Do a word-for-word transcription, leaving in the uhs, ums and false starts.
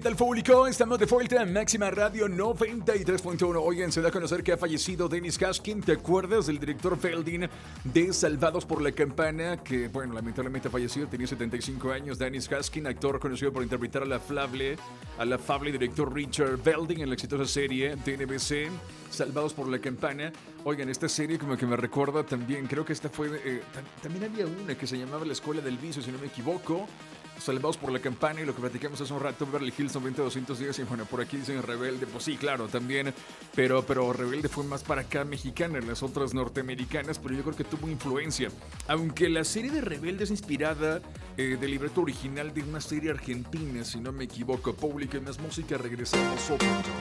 tal, público? Estamos de vuelta en Máxima Radio noventa y tres punto uno. Oigan, se da a conocer que ha fallecido Dennis Haskins. ¿Te acuerdas del director Veldin de Salvados por la Campana? Que, bueno, lamentablemente ha fallecido, tenía setenta y cinco años. Dennis Haskins, actor conocido por interpretar a la afable, a la afable director Richard Veldin en la exitosa serie de N B C, Salvados por la Campana. Oigan, esta serie como que me recuerda también, creo que esta fue... Eh, también había una que se llamaba La Escuela del Vicio, si no me equivoco. Salvados por la Campana, y lo que platicamos hace un rato, Beverly Hills noventa doscientos diez, y bueno, por aquí dicen Rebelde, pues sí, claro, también, pero, pero Rebelde fue más para acá mexicana, las otras norteamericanas, pero yo creo que tuvo influencia, aunque la serie de Rebelde es inspirada eh, del libreto original de una serie argentina, si no me equivoco. Público y más música, regresamos.